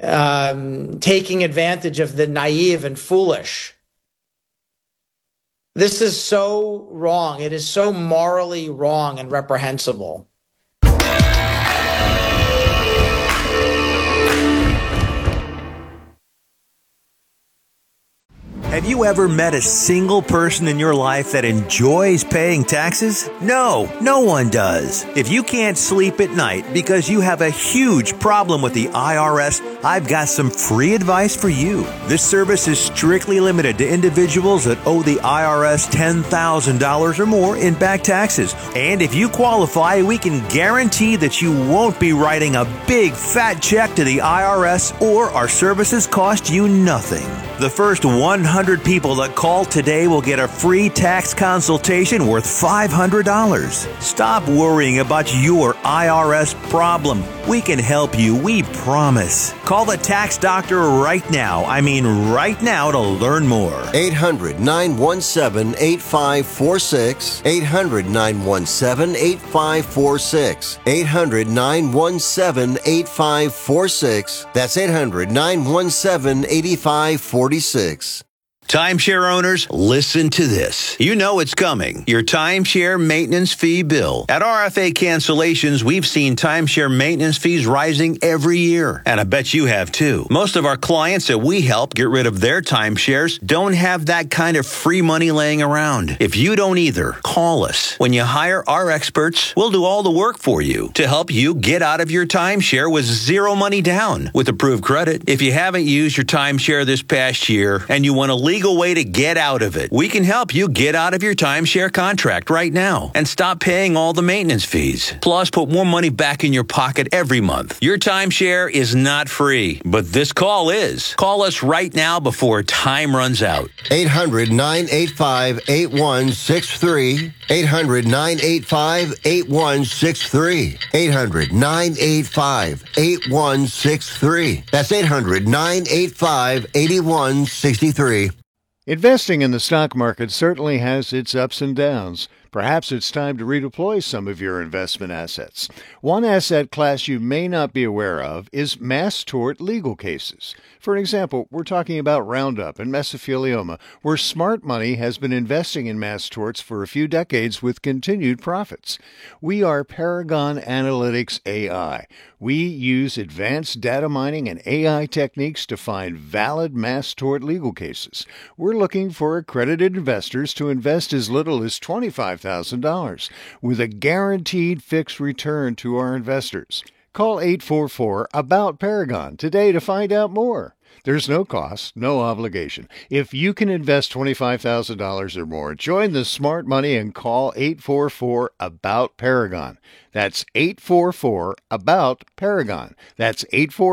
taking advantage of the naive and foolish. This is so wrong. It is so morally wrong and reprehensible. Have you ever met a single person in your life that enjoys paying taxes? No, no one does. If you can't sleep at night because you have a huge problem with the IRS, I've got some free advice for you. This service is strictly limited to individuals that owe the IRS $10,000 or more in back taxes. And if you qualify, we can guarantee that you won't be writing a big fat check to the IRS, or our services cost you nothing. The first 100 people that call today will get a free tax consultation worth $500. Stop worrying about your IRS problem. We can help you, we promise. Call the tax doctor right now. I mean right now, to learn more. 800-917-8546. 800-917-8546. 800-917-8546. That's 800-917-8546. Timeshare owners, listen to this. You know it's coming. Your timeshare maintenance fee bill. At RFA Cancellations, we've seen timeshare maintenance fees rising every year. And I bet you have too. Most of our clients that we help get rid of their timeshares don't have that kind of free money laying around. If you don't either, call us. When you hire our experts, we'll do all the work for you to help you get out of your timeshare with zero money down with approved credit. If you haven't used your timeshare this past year and you want to legal way to get out of it, we can help you get out of your timeshare contract right now and stop paying all the maintenance fees. Plus, put more money back in your pocket every month. Your timeshare is not free, but this call is. Call us right now before time runs out. 800-985-8163. 800-985-8163. 800-985-8163. That's 800-985-8163. Investing in the stock market certainly has its ups and downs. Perhaps it's time to redeploy some of your investment assets. One asset class you may not be aware of is mass tort legal cases. For example, we're talking about Roundup and mesothelioma, where smart money has been investing in mass torts for a few decades with continued profits. We are Paragon Analytics AI. We use advanced data mining and AI techniques to find valid mass tort legal cases. We're looking for accredited investors to invest as little as $25,000 with a guaranteed fixed return to our investors. Call 844-ABOUT-PARAGON today to find out more. There's no cost, no obligation. If you can invest $25,000 or more, join the smart money and call 844-ABOUT-PARAGON. That's 844-ABOUT-PARAGON. That's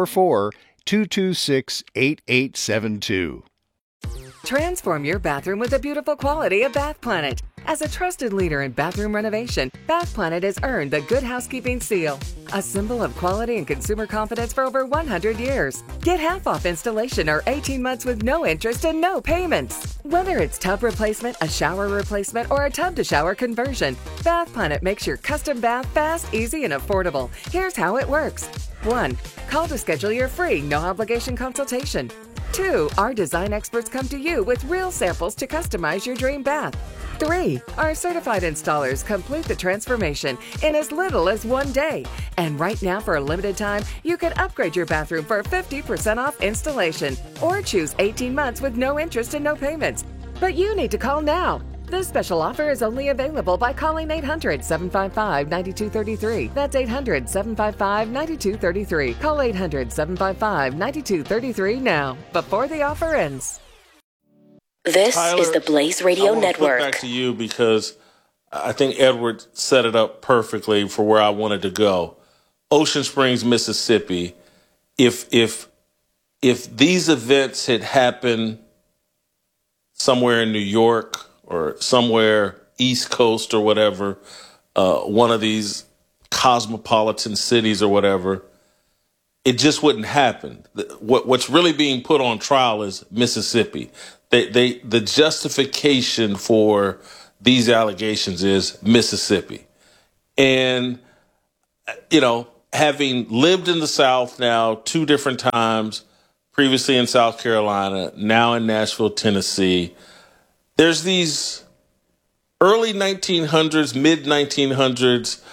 844-226-8872. Transform your bathroom with the beautiful quality of Bath Planet. As a trusted leader in bathroom renovation, Bath Planet has earned the Good Housekeeping seal, a symbol of quality and consumer confidence for over 100 years. Get half off installation or 18 months with no interest and no payments. Whether it's tub replacement, a shower replacement, or a tub-to-shower conversion, Bath Planet makes your custom bath fast, easy, and affordable. Here's how it works. 1. Call to schedule your free, no-obligation consultation. 2. Our design experts come to you with real samples to customize your dream bath. 3. Our certified installers complete the transformation in as little as 1 day. And right now, for a limited time, you can upgrade your bathroom for 50% off installation or choose 18 months with no interest and no payments. But you need to call now. This special offer is only available by calling 800-755-9233. That's 800-755-9233. Call 800-755-9233 now, before the offer ends. This Tyler, is the Blaze Radio Network. Back to you, because I think Edward set it up perfectly for where I wanted to go. Ocean Springs, Mississippi. If these events had happened somewhere in New York or somewhere East Coast or whatever, one of these cosmopolitan cities or whatever, it just wouldn't happen. What's really being put on trial is Mississippi. The justification for these allegations is Mississippi. And, having lived in the South now 2 different times, previously in South Carolina, now in Nashville, Tennessee, there's these early 1900s, mid 1900s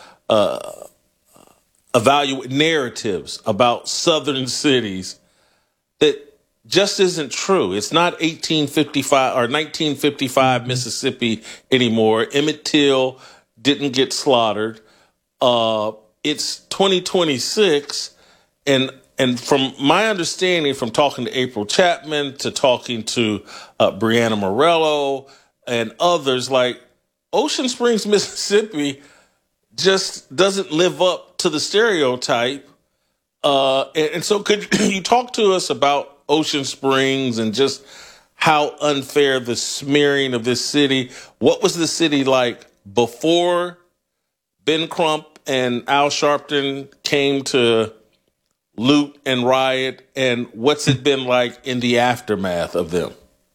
narratives about Southern cities that just isn't true. It's not 1855 or 1955 Mississippi anymore. Emmett Till didn't get slaughtered. It's 2026, and from my understanding, from talking to April Chapman to talking to Brianna Morello and others, like Ocean Springs, Mississippi, just doesn't live up to the stereotype. And so, could you talk to us about Ocean Springs and just how unfair the smearing of this city? What was the city like before Ben Crump and Al Sharpton came to loot and riot, and what's it been like in the aftermath of them?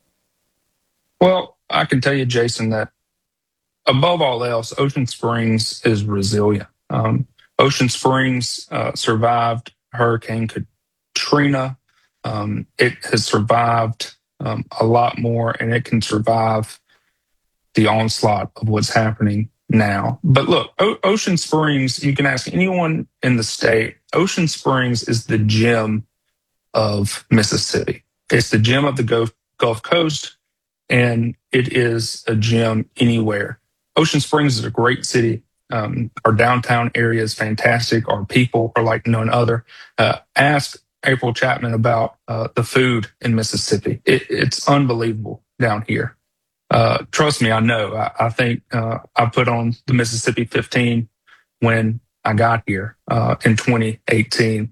Well, I can tell you, Jason, that above all else, Ocean Springs is resilient. Ocean Springs survived Hurricane Katrina. It has survived a lot more, and it can survive the onslaught of what's happening now. But look, Ocean Springs, you can ask anyone in the state, Ocean Springs is the gem of Mississippi. It's the gem of the Gulf Coast, and it is a gem anywhere. Ocean Springs is a great city. Our downtown area is fantastic. Our people are like none other. Ask April Chapman about the food in Mississippi. It's unbelievable down here. Trust me, I know. I think I put on the Mississippi 15 when I got here in 2018.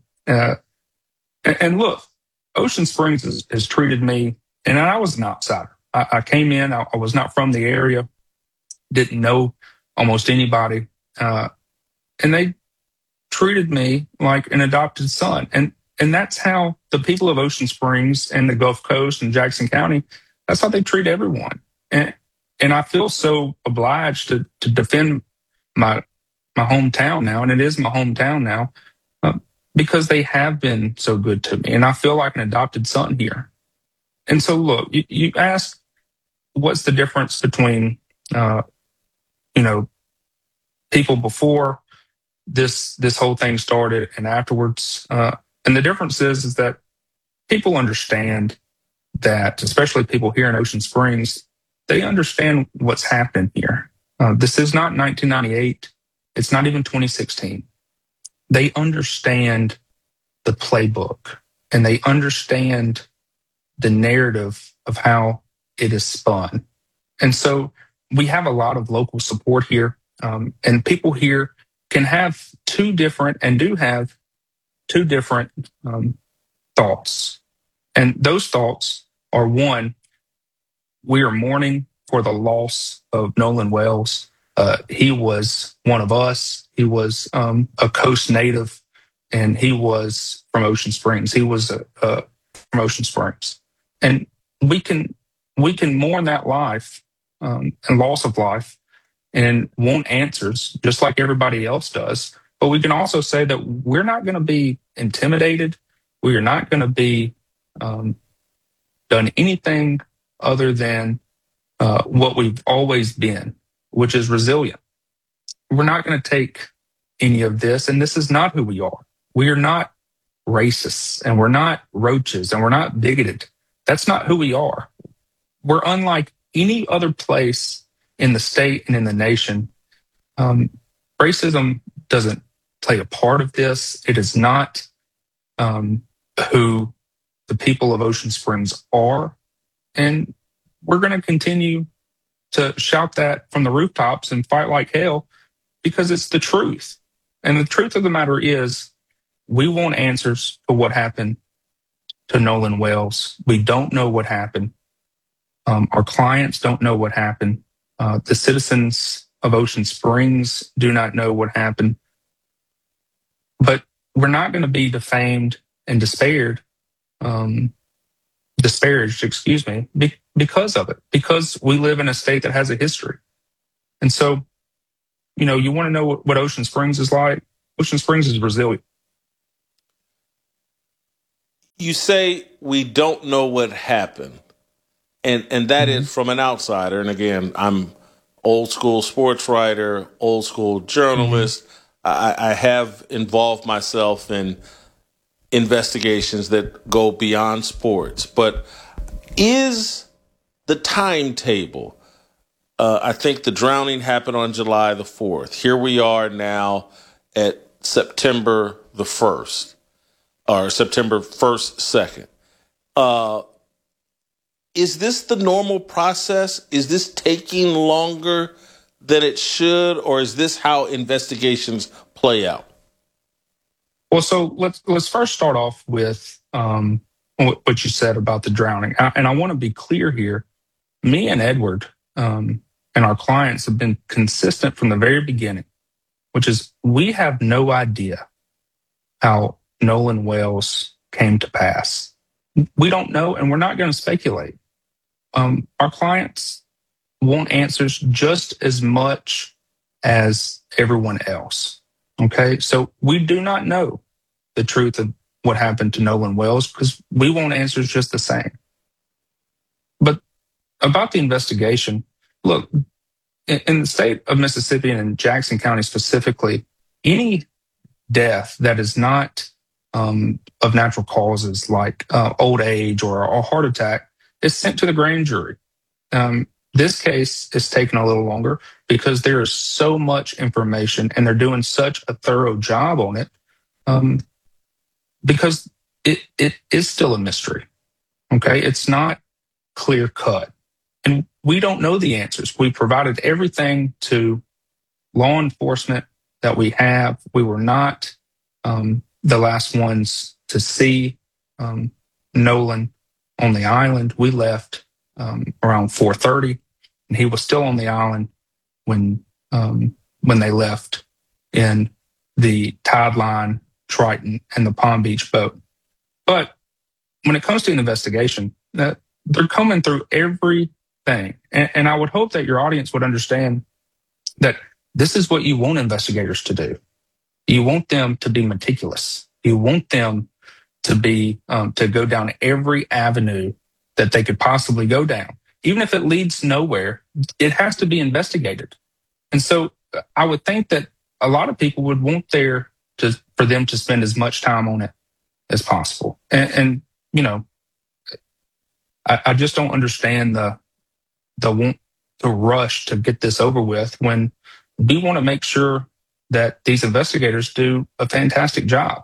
And look, Ocean Springs has treated me, and I was an outsider. I came in, I was not from the area, didn't know almost anybody, and they treated me like an adopted son. And that's how the people of Ocean Springs and the Gulf Coast and Jackson County, that's how they treat everyone. And I feel so obliged to defend my hometown now, and it is my hometown now, because they have been so good to me, and I feel like an adopted son here. And so, look, you ask, what's the difference between, people before this whole thing started and afterwards? And the difference is that people understand that, especially people here in Ocean Springs, they understand what's happening here. This is not 1998. It's not even 2016. They understand the playbook, and they understand the narrative of how it is spun. And so we have a lot of local support here, and people here can have two different thoughts. And those thoughts are, one, we are mourning for the loss of Nolan Wells. He was one of us. He was a coast native, and he was from Ocean Springs. He was from Ocean Springs. And we can mourn that life and loss of life and want answers just like everybody else does. But we can also say that we're not going to be intimidated. We are not going to be done anything other than what we've always been, which is resilient. We're not going to take any of this, and this is not who we are. We are not racists, and we're not roaches, and we're not bigoted. That's not who we are. We're unlike any other place in the state and in the nation. Racism doesn't play a part of this. It is not who the people of Ocean Springs are. And we're going to continue to shout that from the rooftops and fight like hell because it's the truth. And the truth of the matter is, we want answers to what happened to Nolan Wells. We don't know what happened. Our clients don't know what happened. The citizens of Ocean Springs do not know what happened. But we're not going to be defamed and disparaged, because of it, because we live in a state that has a history. And so, you want to know what Ocean Springs is like? Ocean Springs is resilient. You say we don't know what happened, and that is from an outsider. And again, I'm old school sports writer, old school journalist. I have involved myself in investigations that go beyond sports. But is the timetable? I think the drowning happened on July the 4th. Here we are now at September the 1st. Or September 1st, 2nd. Is this the normal process? Is this taking longer than it should, or is this how investigations play out? Well, so let's first start off with what you said about the drowning. And I want to be clear here. Me and Edward and our clients have been consistent from the very beginning, which is we have no idea how Nolan Wells came to pass. We don't know, and we're not going to speculate. Our clients want answers just as much as everyone else. Okay, so we do not know the truth of what happened to Nolan Wells because we want answers just the same. But about the investigation, look, in the state of Mississippi and in Jackson County specifically, any death that is not of natural causes like old age or a heart attack is sent to the grand jury. This case is taking a little longer because there is so much information and they're doing such a thorough job on it because it is still a mystery. Okay, it's not clear cut. And we don't know the answers. We provided everything to law enforcement that we have. We were not the last ones to see Nolan on the island. We left around 4:30, and he was still on the island when they left in the Tideline, Triton, and the Palm Beach boat. But when it comes to an investigation, they're coming through everything. And I would hope that your audience would understand that this is what you want investigators to do. You want them to be meticulous. You want them to be to go down every avenue that they could possibly go down. Even if it leads nowhere, it has to be investigated. And so I would think that a lot of people would want for them to spend as much time on it as possible. And you know, I just don't understand the rush to get this over with when we want to make sure that these investigators do a fantastic job.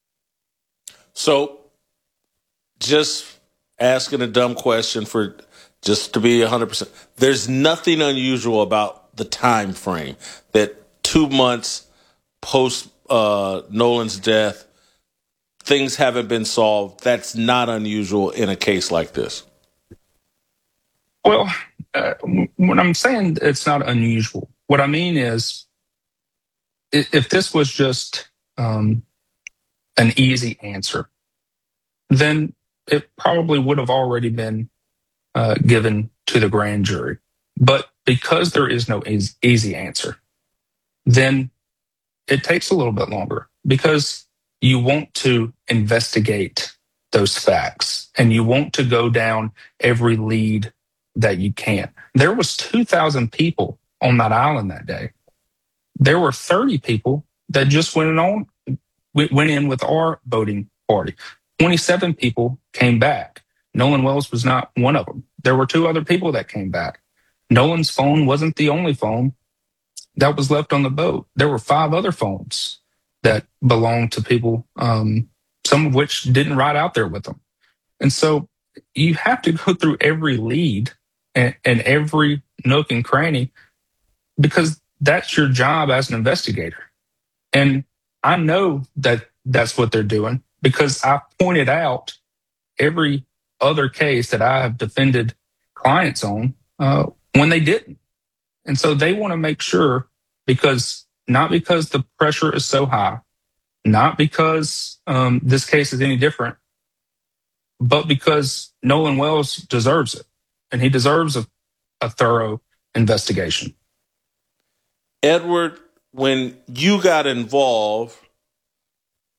So just asking a dumb question just to be 100%. There's nothing unusual about the time frame that 2 months post Nolan's death, things haven't been solved. That's not unusual in a case like this. Well, when I'm saying it's not unusual, what I mean is if this was just an easy answer, then it probably would have already been given to the grand jury. But because there is no easy answer, then it takes a little bit longer because you want to investigate those facts and you want to go down every lead that you can. There was 2,000 people on that island that day. There were 30 people that just went in with our boating party. 27 people came back. Nolan Wells was not one of them. There were 2 other people that came back. Nolan's phone wasn't the only phone that was left on the boat. There were 5 other phones that belonged to people, some of which didn't ride out there with them. And so you have to go through every lead and every nook and cranny because that's your job as an investigator. And I know that that's what they're doing because I pointed out every other case that I have defended clients on when they didn't. And so they want to make sure not because the pressure is so high, not because this case is any different, but because Nolan Wells deserves it. And he deserves a thorough investigation. Edward, when you got involved,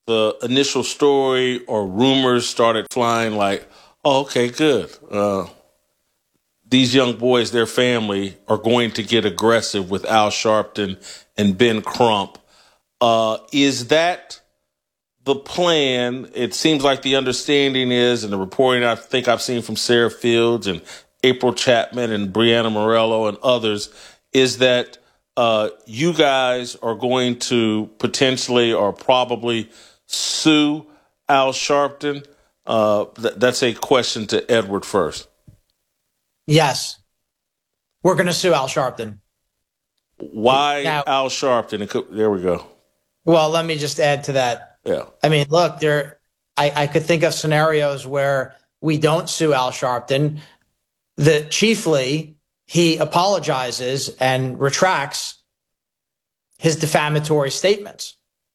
the initial story or rumors started flying like, oh, okay, good. These young boys, their family, are going to get aggressive with Al Sharpton and Ben Crump. Is that the plan? It seems like the understanding is, and the reporting I think I've seen from Sarah Fields and April Chapman and Brianna Morello and others, is that you guys are going to potentially or probably sue Al Sharpton. That's a question to Edward first. Yes. We're going to sue Al Sharpton. Why Now, Al Sharpton? There we go. Well, let me just add to that. Yeah. I mean, look, I could think of scenarios where we don't sue Al Sharpton. Chiefly, he apologizes and retracts his defamatory statements.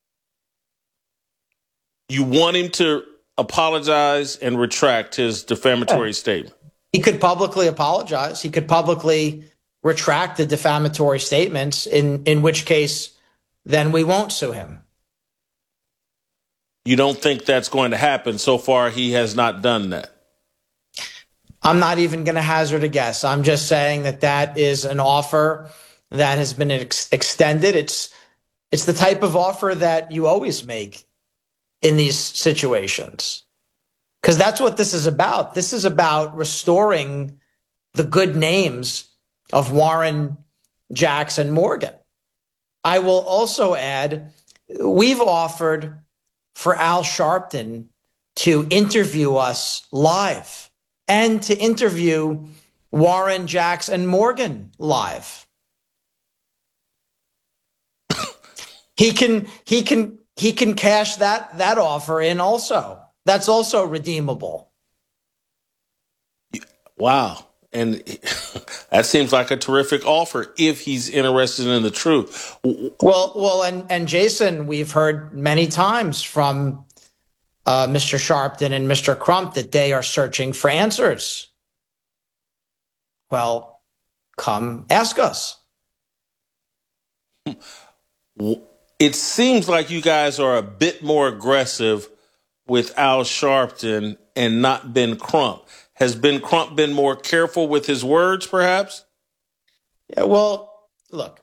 You want him to apologize and retract his defamatory statement? He could publicly apologize. He could publicly retract the defamatory statements, in which case then we won't sue him. You don't think that's going to happen? So far, he has not done that. I'm not even going to hazard a guess. I'm just saying that is an offer that has been extended. It's the type of offer that you always make in these situations, because that's what this is about. This is about restoring the good names of Warren, Jackson, Morgan. I will also add, we've offered for Al Sharpton to interview us live and to interview Warren, Jackson, Morgan live. He can cash that offer in also. That's also redeemable. Wow. And that seems like a terrific offer if he's interested in the truth. Well, and Jason, we've heard many times from Mr. Sharpton and Mr. Crump that they are searching for answers. Well, come ask us. It seems like you guys are a bit more aggressive with Al Sharpton and not Ben Crump. Has Ben Crump been more careful with his words, perhaps? Yeah, well, look,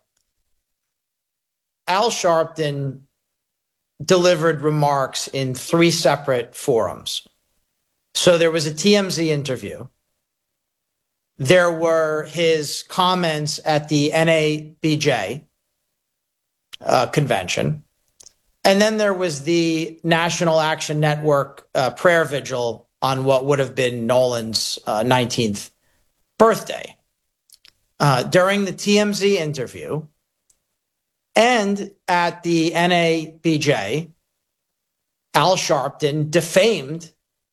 Al Sharpton delivered remarks in 3 separate forums. So there was a TMZ interview. There were his comments at the NABJ convention. And then there was the National Action Network prayer vigil on what would have been Nolan's 19th birthday. During the TMZ interview and at the NABJ, Al Sharpton defamed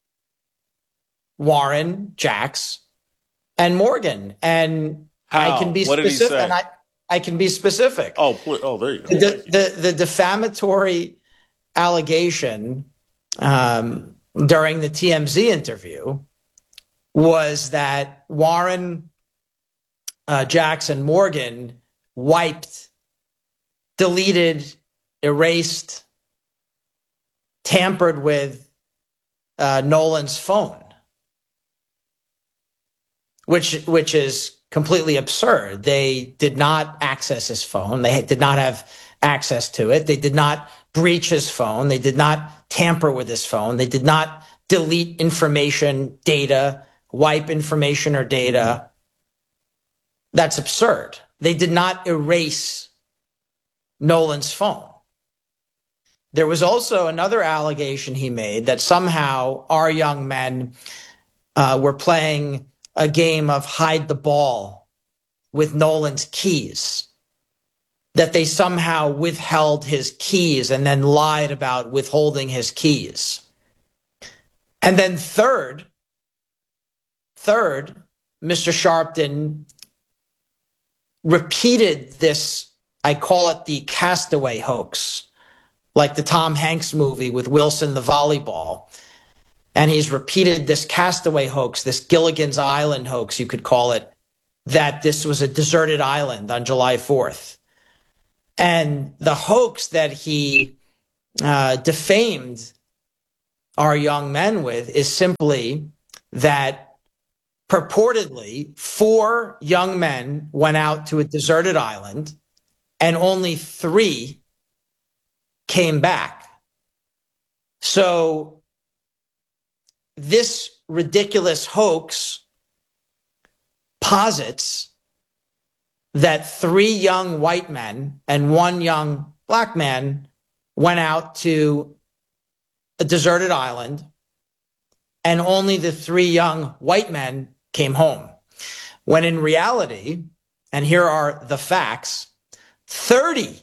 Warren, Jax, and Morgan. And How? I can be What did he specific. say? And I can be specific. Oh, there you go. The defamatory allegation during the TMZ interview was that Warren, Jackson, Morgan wiped, deleted, erased, tampered with Nolan's phone, which is completely absurd. They did not access his phone. They did not have access to it. They did not breach his phone. They did not tamper with his phone. They did not delete information, data, wipe information or data. That's absurd. They did not erase Nolan's phone. There was also another allegation he made that somehow our young men were playing a game of hide the ball with Nolan's keys, that they somehow withheld his keys and then lied about withholding his keys. And then third, Mr. Sharpton repeated this, I call it the Castaway hoax, like the Tom Hanks movie with Wilson the volleyball. And he's repeated this Castaway hoax, this Gilligan's Island hoax, you could call it, that this was a deserted island on July 4th. And the hoax that he defamed our young men with is simply that purportedly 4 young men went out to a deserted island and only 3 came back. So this ridiculous hoax posits that 3 young white men and 1 young black man went out to a deserted island and only the 3 young white men came home. When in reality, and here are the facts, 30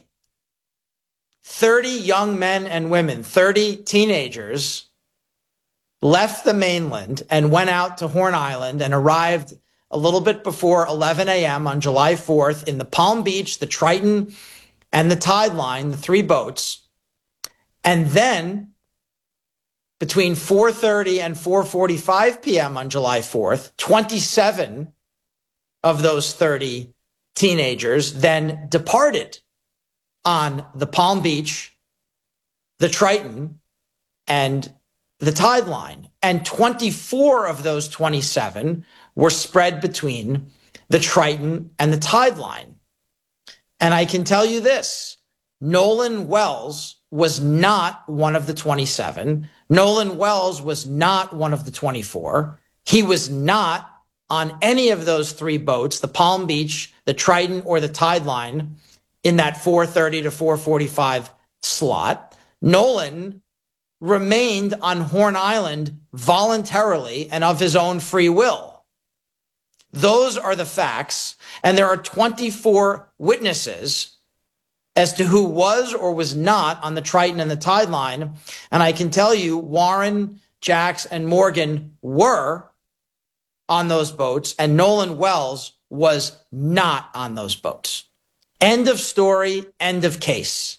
young men and women, 30 teenagers left the mainland and went out to Horn Island and arrived a little bit before 11 a.m. on July 4th in the Palm Beach, the Triton, and the Tide Line, the 3 boats. And then between 4:30 and 4:45 p.m. on July 4th, 27 of those 30 teenagers then departed on the Palm Beach, the Triton, and the Tide Line. And 24 of those 27 were spread between the Triton and the Tide Line. And I can tell you this, Nolan Wells was not one of the 27. Nolan Wells was not one of the 24. He was not on any of those 3 boats, the Palm Beach, the Triton, or the Tide Line, in that 4:30 to 4:45 slot. Nolan remained on Horn Island voluntarily and of his own free will. Those are the facts, and there are 24 witnesses as to who was or was not on the Triton and the Tide Line. And I can tell you, Warren, Jax, and Morgan were on those boats, and Nolan Wells was not on those boats. End of story, end of case.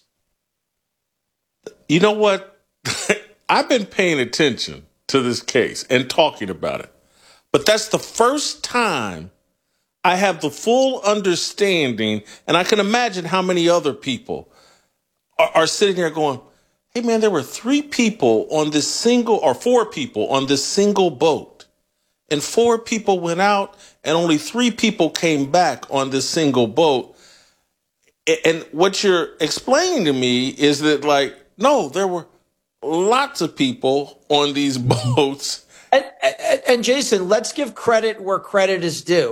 You know what? I've been paying attention to this case and talking about it. But that's the first time I have the full understanding, and I can imagine how many other people are sitting there going, hey, man, there were 3 people on this single, or 4 people on this single boat. And 4 people went out and only 3 people came back on this single boat. And what you're explaining to me is that, like, no, there were lots of people on these boats. And Jason, let's give credit where credit is due.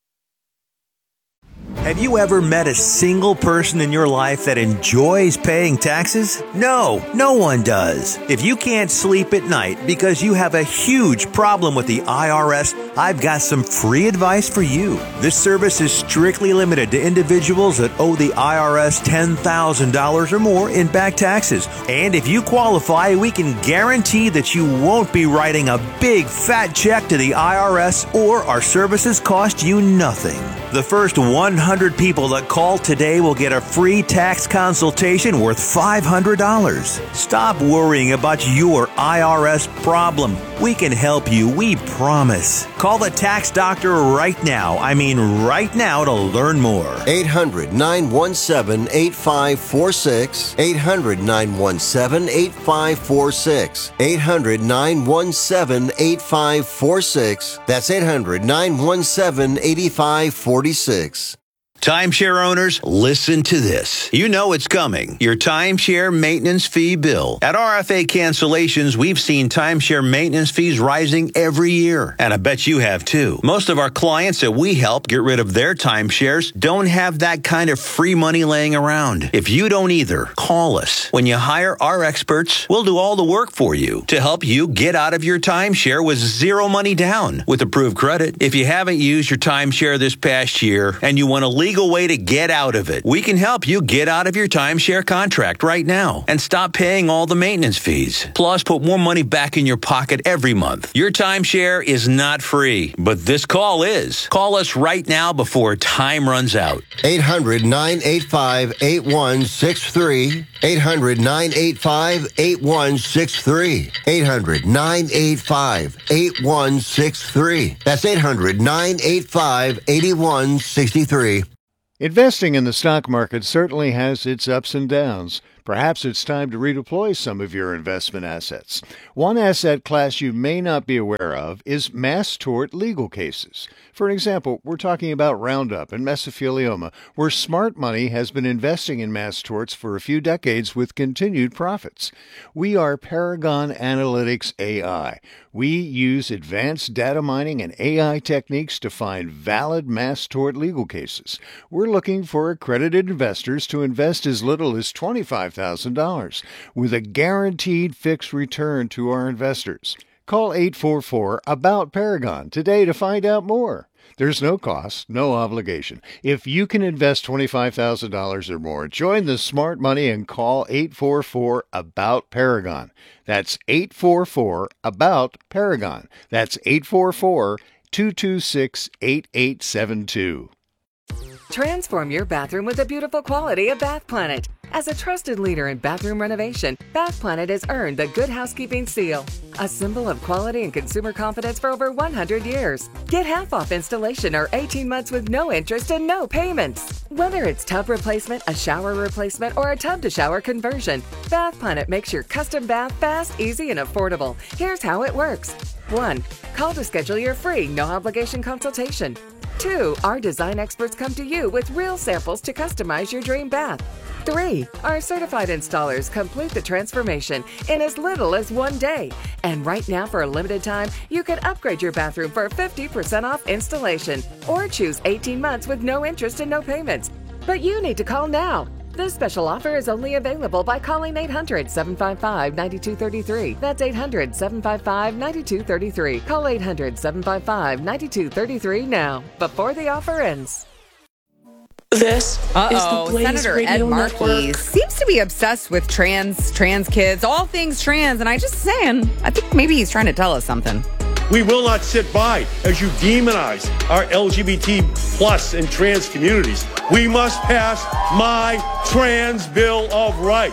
Have you ever met a single person in your life that enjoys paying taxes? No, no one does. If you can't sleep at night because you have a huge problem with the IRS, I've got some free advice for you. This service is strictly limited to individuals that owe the IRS $10,000 or more in back taxes. And if you qualify, we can guarantee that you won't be writing a big fat check to the IRS, or our services cost you nothing. The first 100 people that call today will get a free tax consultation worth $500. Stop worrying about your IRS problem. We can help you, we promise. Call the tax doctor right now. I mean right now, to learn more. 800-917-8546. 800-917-8546. 800-917-8546. That's 800-917-8546. Timeshare owners, listen to this. You know it's coming. Your timeshare maintenance fee bill. At RFA Cancellations, we've seen timeshare maintenance fees rising every year. And I bet you have too. Most of our clients that we help get rid of their timeshares don't have that kind of free money laying around. If you don't either, call us. When you hire our experts, we'll do all the work for you to help you get out of your timeshare with 0 money down with approved credit. If you haven't used your timeshare this past year and you want to legal way to get out of it, we can help you get out of your timeshare contract right now and stop paying all the maintenance fees. Plus, put more money back in your pocket every month. Your timeshare is not free, but this call is. Call us right now before time runs out. 800-985-8163. 800-985-8163. 800-985-8163. That's 800-985-8163. Investing in the stock market certainly has its ups and downs. Perhaps it's time to redeploy some of your investment assets. One asset class you may not be aware of is mass tort legal cases. For example, we're talking about Roundup and mesothelioma, where smart money has been investing in mass torts for a few decades with continued profits. We are Paragon Analytics AI. We use advanced data mining and AI techniques to find valid mass tort legal cases. We're looking for accredited investors to invest as little as $25,000 with a guaranteed fixed return to our investors. Call 844-ABOUT-PARAGON today to find out more. There's no cost, no obligation. If you can invest $25,000 or more, join the smart money and call 844-ABOUT-PARAGON. That's 844-ABOUT-PARAGON. That's 844-226-8872. Transform your bathroom with the beautiful quality of Bath Planet. As a trusted leader in bathroom renovation, Bath Planet has earned the Good Housekeeping seal, a symbol of quality and consumer confidence for over 100 years. Get half off installation or 18 months with no interest and no payments. Whether it's tub replacement, a shower replacement, or a tub-to-shower conversion, Bath Planet makes your custom bath fast, easy, and affordable. Here's how it works. 1. Call to schedule your free, no-obligation consultation. 2. Our design experts come to you with real samples to customize your dream bath. 3. Our certified installers complete the transformation in as little as 1 day. And right now, for a limited time, you can upgrade your bathroom for 50% off installation or choose 18 months with no interest and no payments. But you need to call now. This special offer is only available by calling 800-755-9233. That's 800-755-9233. Call 800-755-9233 now, before the offer ends. This is the Blaze Senator Radio Ed Markey Network. seems to be obsessed with trans kids, all things trans, and I think maybe he's trying to tell us something. We will not sit by as you demonize our LGBT plus and trans communities. We must pass my trans Bill of Rights.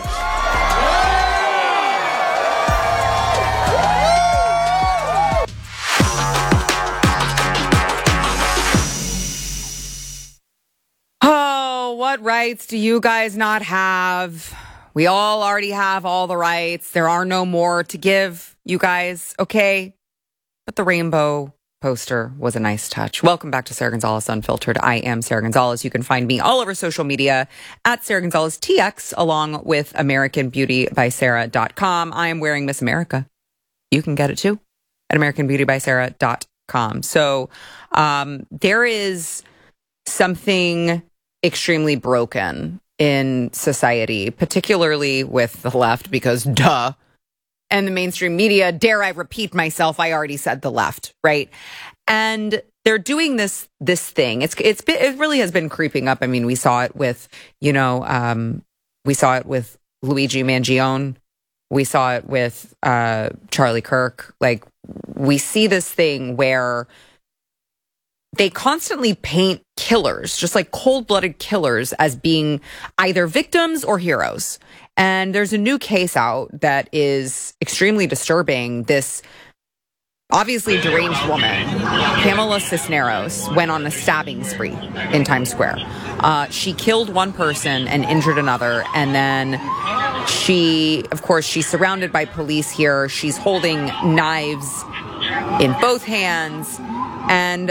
Oh, what rights do you guys not have? We all already have all the rights. There are no more to give you guys, okay? But the rainbow poster was a nice touch. Welcome back to Sarah Gonzalez Unfiltered. I am Sarah Gonzalez. You can find me all over social media at Sarah Gonzalez TX, along with AmericanBeautyBySarah.com. I am wearing Miss America. You can get it too at AmericanBeautyBySarah.com. So there is something extremely broken in society, particularly with the left, because duh. And the mainstream media, dare I repeat myself, I already said the left, right? And they're doing this thing. It really has been creeping up. I mean, we saw it with, we saw it with Luigi Mangione. We saw it with Charlie Kirk. Like, we see this thing where they constantly paint killers, just like cold-blooded killers, as being either victims or heroes. And there's a new case out that is extremely disturbing. This obviously deranged woman, Pamela Cisneros, went on a stabbing spree in Times Square. She killed one person and injured another. And then she's surrounded by police here. She's holding knives in both hands. And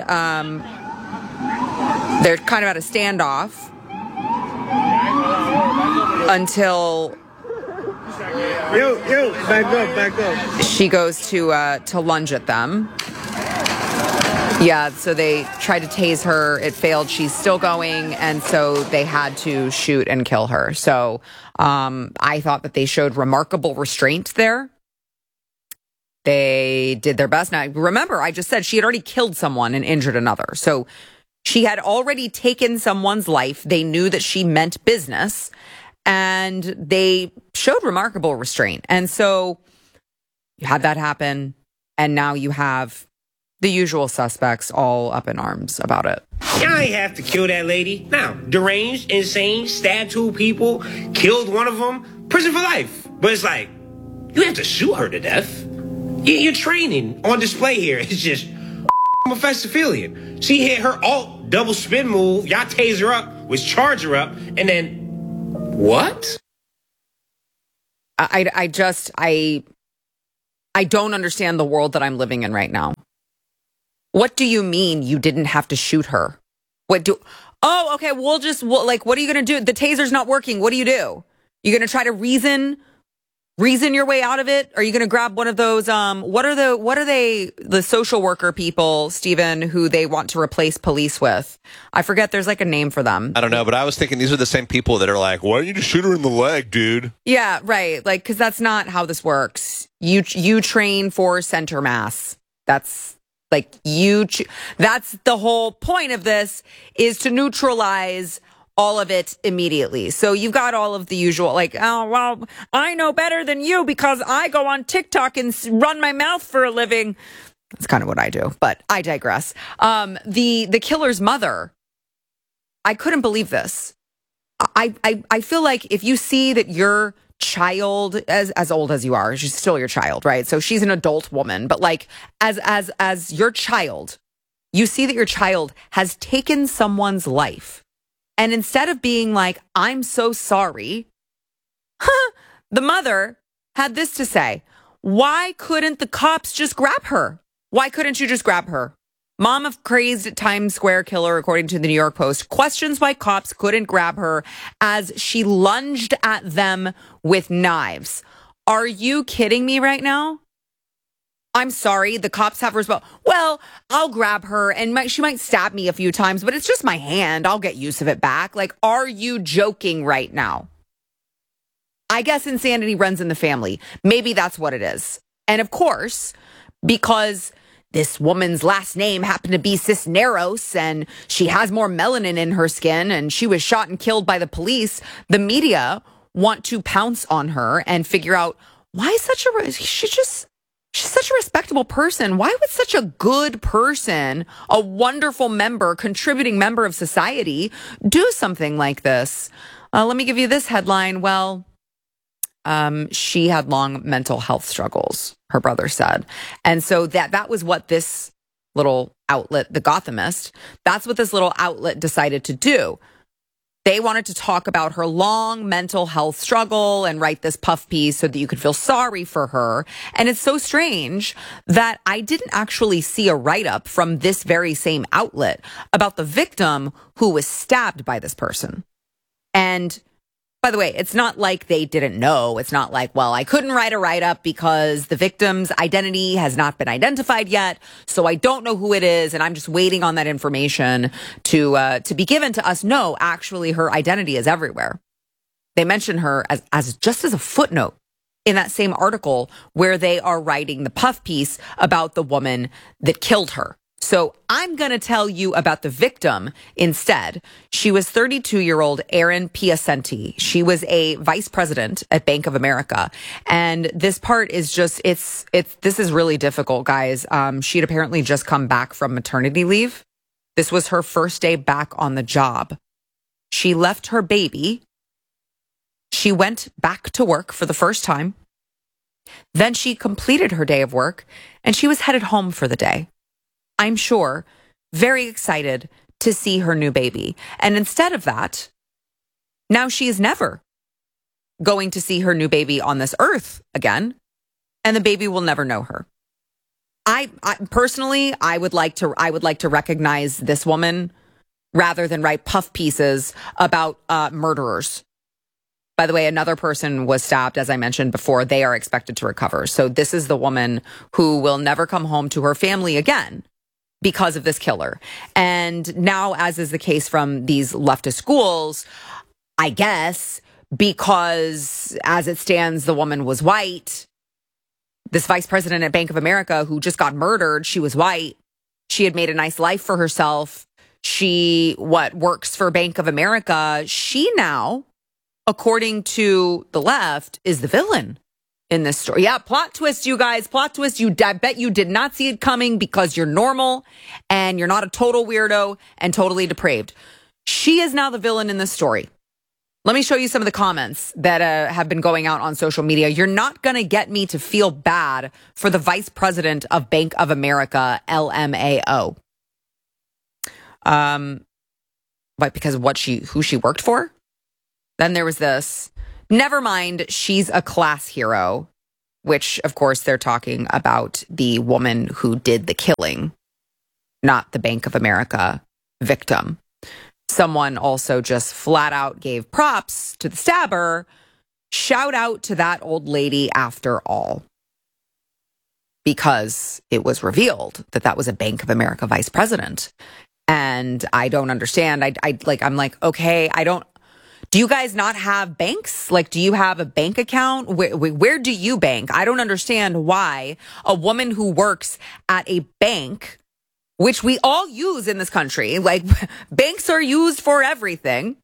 they're kind of at a standoff until back up. She goes to lunge at them. Yeah, so they tried to tase her. It failed. She's still going, and so they had to shoot and kill her. So I thought that they showed remarkable restraint there. They did their best. Now, remember, I just said she had already killed someone and injured another. So she had already taken someone's life. They knew that she meant business, and they showed remarkable restraint. And so you had that happen, and now you have the usual suspects all up in arms about it. Y'all ain't have to kill that lady. Now, deranged, insane, stabbed 2 people, killed one of them, prison for life. But it's like, you have to shoot her to death. Your training on display here is just Mephistophelian. She hit her alt double spin move, y'all tase her up, which charge her up, and then what? I don't understand the world that I'm living in right now. What do you mean you didn't have to shoot her? Oh, okay, what are you going to do? The taser's not working. What do? You're going to try to reason your way out of it? Are you going to grab one of those, what are the social worker people, Stephen, who they want to replace police with? I forget, there's like a name for them. I don't know, but I was thinking these are the same people that are like, why don't you just shoot her in the leg, dude? Yeah, right. Like, because that's not how this works. You train for center mass. That's like that's the whole point of this, is to neutralize all of it immediately. So you've got all of the usual, like, oh, well, I know better than you because I go on TikTok and run my mouth for a living. That's kind of what I do, but I digress. The killer's mother, I couldn't believe this. I feel like if you see that your child, as old as you are, she's still your child, right? So she's an adult woman, but like as your child, you see that your child has taken someone's life. And instead of being like, I'm so sorry, the mother had this to say: why couldn't the cops just grab her? Why couldn't you just grab her? Mom of crazed Times Square killer, according to the New York Post, questions why cops couldn't grab her as she lunged at them with knives. Are you kidding me right now? I'm sorry, the cops have response. Well, I'll grab her and she might stab me a few times, but it's just my hand. I'll get use of it back. Like, are you joking right now? I guess insanity runs in the family. Maybe that's what it is. And of course, because this woman's last name happened to be Cisneros and she has more melanin in her skin and she was shot and killed by the police, the media want to pounce on her and figure out why she's such a respectable person. Why would such a good person, a wonderful member, contributing member of society, do something like this? Let me give you this headline. Well, she had long mental health struggles, her brother said. And so that was what this little outlet, The Gothamist, that's what this little outlet decided to do. They wanted to talk about her long mental health struggle and write this puff piece so that you could feel sorry for her. And it's so strange that I didn't actually see a write-up from this very same outlet about the victim who was stabbed by this person. And by the way, it's not like they didn't know. It's not like, well, I couldn't write a write-up because the victim's identity has not been identified yet, so I don't know who it is, and I'm just waiting on that information to be given to us. No, actually, her identity is everywhere. They mention her as just as a footnote in that same article where they are writing the puff piece about the woman that killed her. So I'm going to tell you about the victim instead. She was 32-year-old Erin Piacenti. She was a vice president at Bank of America. And this part is just, this is really difficult, guys. She'd apparently just come back from maternity leave. This was her first day back on the job. She left her baby. She went back to work for the first time. Then she completed her day of work and she was headed home for the day. I'm sure, very excited to see her new baby. And instead of that, now she is never going to see her new baby on this earth again, and the baby will never know her. I personally, I would like to recognize this woman rather than write puff pieces about murderers. By the way, another person was stabbed, as I mentioned before. They are expected to recover. So this is the woman who will never come home to her family again because of this killer. And now, as is the case from these leftist schools, I guess because as it stands, the woman was white. This vice president at Bank of America who just got murdered, she was white. She had made a nice life for herself. She works for Bank of America. She now, according to the left, is the villain in this story. Yeah, plot twist, you guys. Plot twist. I bet you did not see it coming because you're normal and you're not a total weirdo and totally depraved. She is now the villain in this story. Let me show you some of the comments that have been going out on social media. You're not going to get me to feel bad for the vice president of Bank of America, LMAO. But because of who she worked for? Then there was this. Never mind, she's a class hero, which, of course, they're talking about the woman who did the killing, not the Bank of America victim. Someone also just flat out gave props to the stabber. Shout out to that old lady after all. Because it was revealed that that was a Bank of America vice president. And I don't understand. I'm like, okay, do you guys not have banks? Like, do you have a bank account? Where do you bank? I don't understand why a woman who works at a bank, which we all use in this country, like banks are used for everything.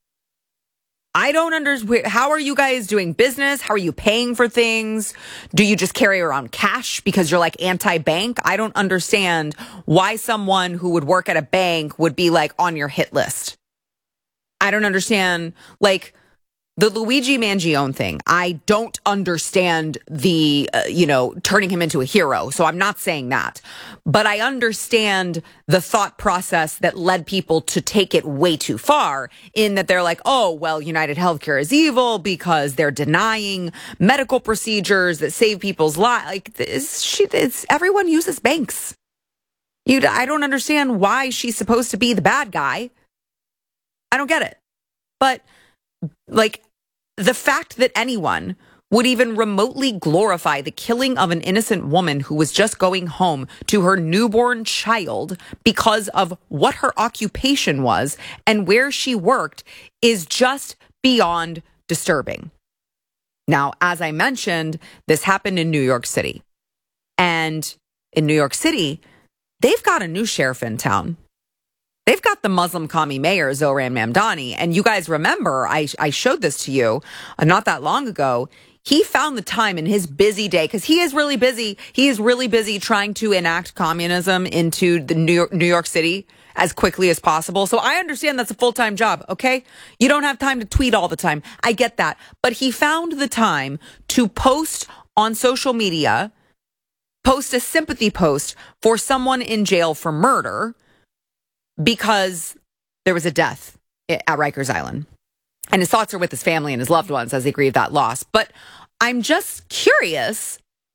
I don't understand. How are you guys doing business? How are you paying for things? Do you just carry around cash because you're like anti-bank? I don't understand why someone who would work at a bank would be like on your hit list. I don't understand, like, the Luigi Mangione thing. I don't understand the, turning him into a hero. So I'm not saying that. But I understand the thought process that led people to take it way too far, in that they're like, oh, well, United Healthcare is evil because they're denying medical procedures that save people's lives. Like, everyone uses banks. I don't understand why she's supposed to be the bad guy. I don't get it. But, like, the fact that anyone would even remotely glorify the killing of an innocent woman who was just going home to her newborn child because of what her occupation was and where she worked is just beyond disturbing. Now, as I mentioned, this happened in New York City. And in New York City, they've got a new sheriff in town. They've got the Muslim commie mayor, Zohran Mamdani. And you guys remember, I showed this to you not that long ago. He found the time in his busy day, because he is really busy. He is really busy trying to enact communism into the New York City as quickly as possible. So I understand that's a full-time job, okay? You don't have time to tweet all the time. I get that. But he found the time to post on social media, post a sympathy post for someone in jail for murder, because there was a death at Rikers Island. And his thoughts are with his family and his loved ones as they grieve that loss. But I'm just curious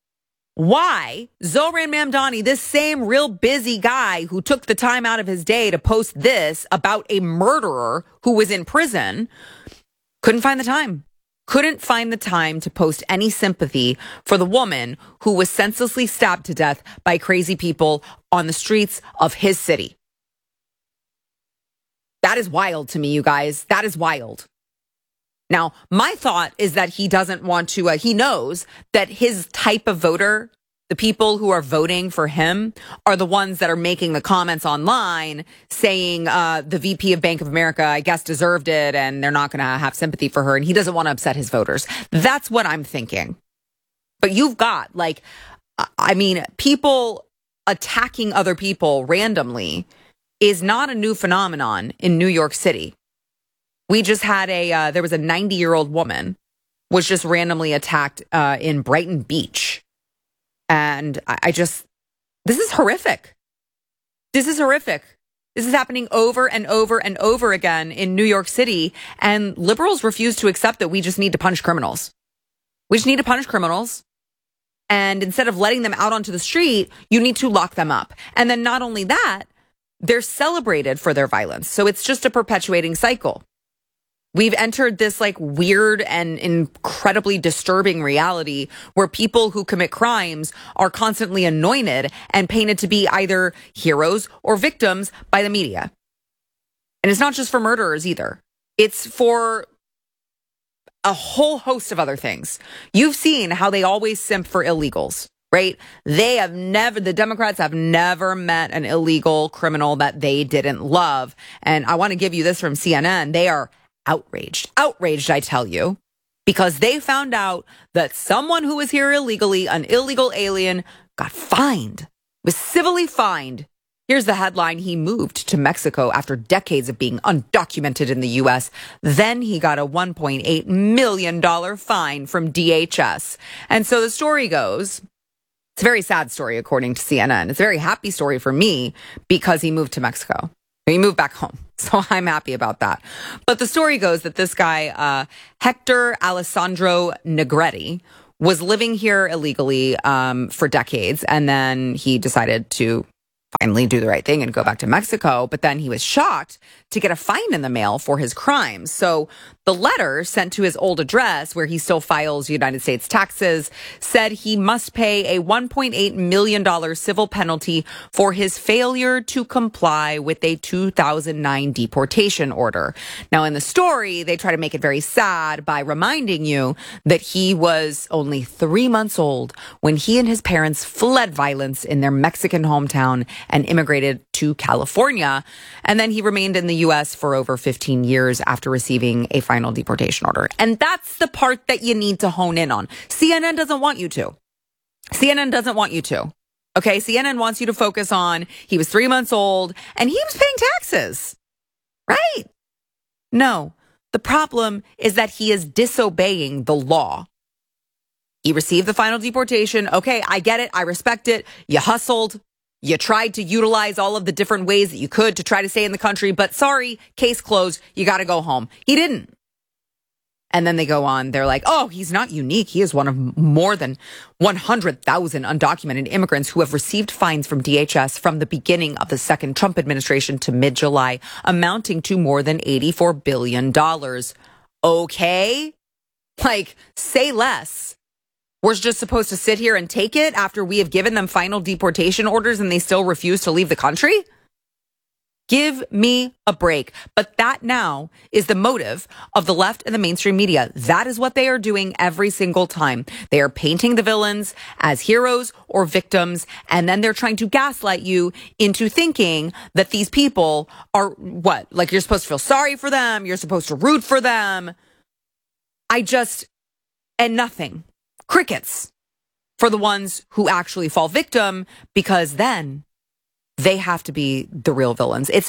why Zohran Mamdani, this same real busy guy who took the time out of his day to post this about a murderer who was in prison, couldn't find the time. Couldn't find the time to post any sympathy for the woman who was senselessly stabbed to death by crazy people on the streets of his city. That is wild to me, you guys. That is wild. Now, my thought is that he doesn't want to, he knows that his type of voter, the people who are voting for him, are the ones that are making the comments online saying the VP of Bank of America, I guess, deserved it and they're not going to have sympathy for her. And he doesn't want to upset his voters. That's what I'm thinking. But you've got, people attacking other people randomly is not a new phenomenon in New York City. We just had there was a 90-year-old woman was just randomly attacked in Brighton Beach. And this is horrific. This is horrific. This is happening over and over and over again in New York City. And liberals refuse to accept that we just need to punish criminals. We just need to punish criminals. And instead of letting them out onto the street, you need to lock them up. And then not only that, they're celebrated for their violence. So it's just a perpetuating cycle. We've entered this weird and incredibly disturbing reality where people who commit crimes are constantly anointed and painted to be either heroes or victims by the media. And it's not just for murderers either. It's for a whole host of other things. You've seen how they always simp for illegals. Right? The Democrats have never met an illegal criminal that they didn't love. And I want to give you this from CNN. They are outraged, I tell you, because they found out that someone who was here illegally, an illegal alien, got fined, was civilly fined. Here's the headline. He moved to Mexico after decades of being undocumented in the U.S. Then he got a $1.8 million fine from DHS. And so the story goes, it's a very sad story, according to CNN. It's a very happy story for me because he moved to Mexico. He moved back home. So I'm happy about that. But the story goes that this guy, Hector Alessandro Negretti, was living here illegally for decades. And then he decided to finally do the right thing and go back to Mexico. But then he was shocked to get a fine in the mail for his crimes. So the letter sent to his old address, where he still files United States taxes, said he must pay a $1.8 million civil penalty for his failure to comply with a 2009 deportation order. Now, in the story, they try to make it very sad by reminding you that he was only 3 months old when he and his parents fled violence in their Mexican hometown and immigrated to California. And then he remained in the U.S. for over 15 years after receiving a final deportation order. And that's the part that you need to hone in on. CNN doesn't want you to. CNN doesn't want you to. Okay, CNN wants you to focus on he was 3 months old and he was paying taxes. Right? No, the problem is that he is disobeying the law. He received the final deportation. Okay, I get it. I respect it. You hustled. You tried to utilize all of the different ways that you could to try to stay in the country, but sorry, case closed. You got to go home. He didn't. And then they go on. They're like, oh, he's not unique. He is one of more than 100,000 undocumented immigrants who have received fines from DHS from the beginning of the second Trump administration to mid-July, amounting to more than $84 billion. Okay? Like, say less. We're just supposed to sit here and take it after we have given them final deportation orders and they still refuse to leave the country? Give me a break. But that now is the motive of the left and the mainstream media. That is what they are doing every single time. They are painting the villains as heroes or victims, and then they're trying to gaslight you into thinking that these people are what? Like you're supposed to feel sorry for them. You're supposed to root for them. And nothing. Crickets for the ones who actually fall victim, because then they have to be the real villains. It's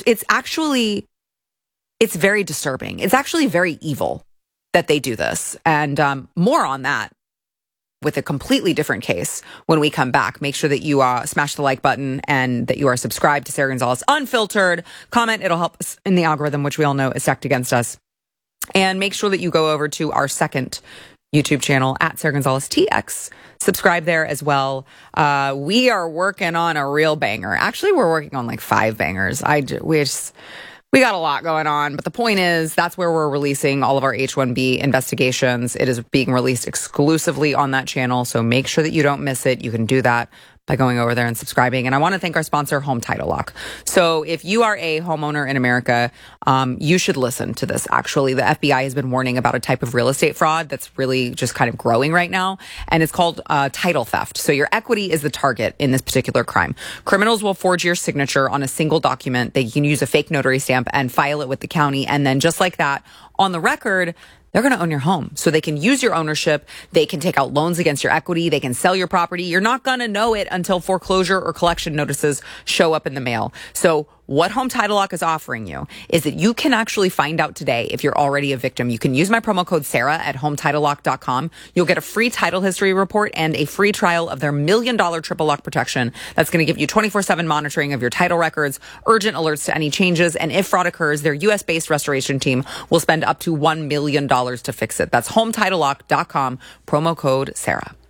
very disturbing. It's actually very evil that they do this. And more on that with a completely different case when we come back. Make sure that you smash the like button and that you are subscribed to Sarah Gonzalez Unfiltered. Comment. It'll help us in the algorithm, which we all know is stacked against us. And make sure that you go over to our second YouTube channel at Sarah Gonzalez TX. Subscribe there as well. We are working on a real banger. Actually, we're working on like 5 bangers. We got a lot going on, but the point is that's where we're releasing all of our H-1B investigations. It is being released exclusively on that channel, so make sure that you don't miss it. You can do that by going over there and subscribing. And I want to thank our sponsor, Home Title Lock. So if you are a homeowner in America, you should listen to this. Actually, the FBI has been warning about a type of real estate fraud that's really just kind of growing right now. And it's called title theft. So your equity is the target in this particular crime. Criminals will forge your signature on a single document. They can use a fake notary stamp and file it with the county. And then just like that, on the record, they're going to own your home. So they can use your ownership. They can take out loans against your equity. They can sell your property. You're not going to know it until foreclosure or collection notices show up in the mail. So what Home Title Lock is offering you is that you can actually find out today if you're already a victim. You can use my promo code Sarah at HometitleLock.com. You'll get a free title history report and a free trial of their $1 million triple lock protection. That's going to give you 24/7 monitoring of your title records, urgent alerts to any changes, and if fraud occurs, their U.S.-based restoration team will spend up to $1 million to fix it. That's HometitleLock.com, promo code Sarah.